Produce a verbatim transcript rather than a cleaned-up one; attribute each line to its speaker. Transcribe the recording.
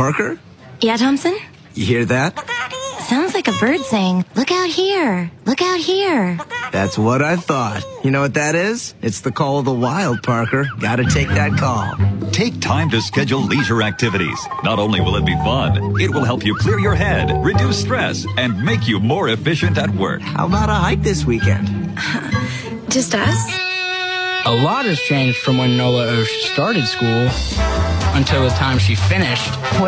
Speaker 1: Parker?
Speaker 2: Yeah, Thompson?
Speaker 1: You hear that?
Speaker 2: Sounds like a bird saying, "Look out here, look out here."
Speaker 1: That's what I thought. You know what that is? It's the call of the wild, Parker. Gotta take that call.
Speaker 3: Take time to schedule leisure activities. Not only will it be fun, it will help you clear your head, reduce stress, and make you more efficient at work.
Speaker 1: How about a hike this weekend?
Speaker 2: Just us?
Speaker 4: A lot has changed from when Nola Osh started school until the time she finished.